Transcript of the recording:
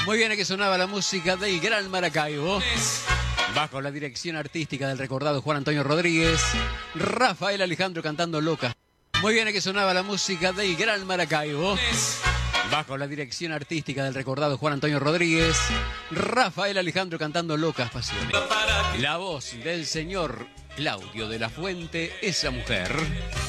Muy bien, aquí sonaba la música del Gran Maracaibo, bajo la dirección artística del recordado Juan Antonio Rodríguez, Rafael Alejandro cantando Loca. Muy bien, aquí sonaba la música del Gran Maracaibo, bajo la dirección artística del recordado Juan Antonio Rodríguez, Rafael Alejandro cantando Locas Pasiones. La voz del señor Claudio de la Fuente, esa mujer.